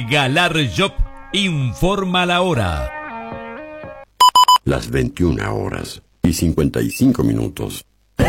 Regalar Shop informa la hora. Las 21:55.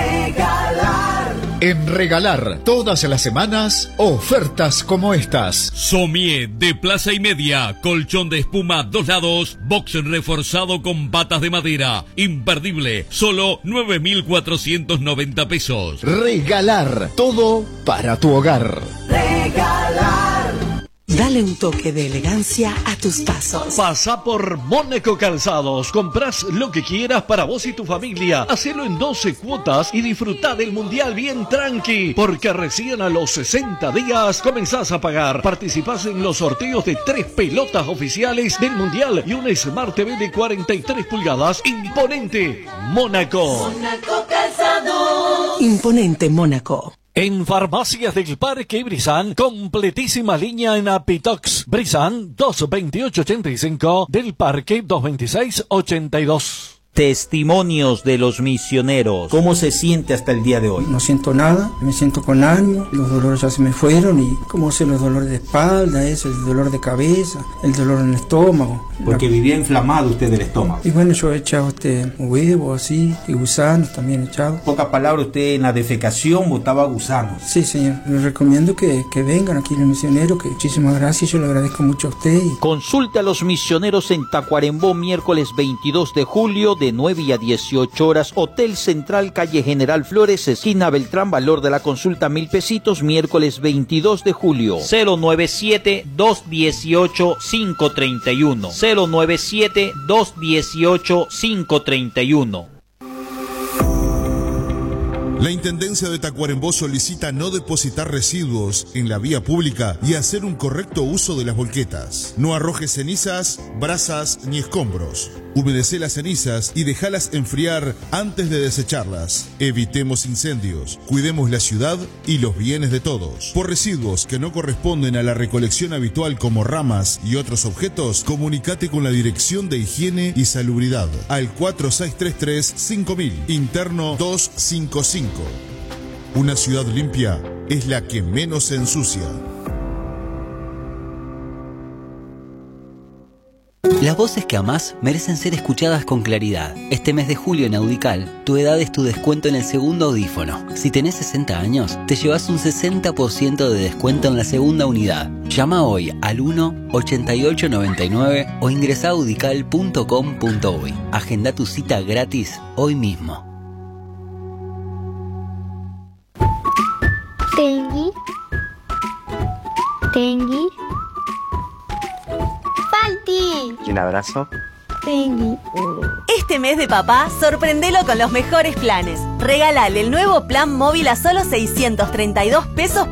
En Regalar, todas las semanas, ofertas como estas. Somier de Plaza y Media, colchón de espuma 2 lados, box reforzado con patas de madera, imperdible, solo 9.490 pesos. Regalar, todo para tu hogar. Regalar. Dale un toque de elegancia a tus pasos. Pasa por Mónaco Calzados. Comprás lo que quieras para vos y tu familia. Hacelo en 12 cuotas y disfrutá del mundial bien tranqui. Porque recién a los 60 días comenzás a pagar. Participás en los sorteos de 3 pelotas oficiales del mundial y un Smart TV de 43 pulgadas. Imponente Mónaco. Mónaco Calzados. Imponente Mónaco. En Farmacias del Parque Brizán, completísima línea en Apitox. Brizán 22885 del Parque 22682. Testimonios de los misioneros. ¿Cómo se siente hasta el día de hoy? No siento nada, me siento con ánimo, los dolores ya se me fueron y como sé los dolores de espalda, el dolor de cabeza, el dolor en el estómago. Porque vivía inflamado usted del estómago. Y bueno, yo he echado huevos así y gusanos también he echado. En pocas palabras, usted en la defecación botaba gusanos. Sí, señor. Les recomiendo que vengan aquí los misioneros, que muchísimas gracias, yo le agradezco mucho a usted. Consulte a los misioneros en Tacuarembó, miércoles 22 de julio de 9 a 18 horas, Hotel Central, calle General Flores, esquina Beltrán, valor de la consulta 1,000 pesitos, miércoles 22 de julio. 097-218-531. 097-218-531. La Intendencia de Tacuarembó solicita no depositar residuos en la vía pública y hacer un correcto uso de las volquetas. No arrojes cenizas, brasas ni escombros. Humedecé las cenizas y déjalas enfriar antes de desecharlas. Evitemos incendios, cuidemos la ciudad y los bienes de todos. Por residuos que no corresponden a la recolección habitual como ramas y otros objetos, comunícate con la Dirección de Higiene y Salubridad al 4633-5000, interno 255. Una ciudad limpia es la que menos se ensucia. Las voces que amás merecen ser escuchadas con claridad. Este mes de julio en Audical, tu edad es tu descuento en el segundo audífono. Si tenés 60 años, te llevas un 60% de descuento en la segunda unidad. Llama hoy al 1-8899 o ingresa a audical.com.uy. Agenda tu cita gratis hoy mismo. Tengui. Falti. ¿Y un abrazo? Tengui. Este mes de papá, sorprendelo con los mejores planes. Regálale el nuevo plan móvil a solo 632 pesos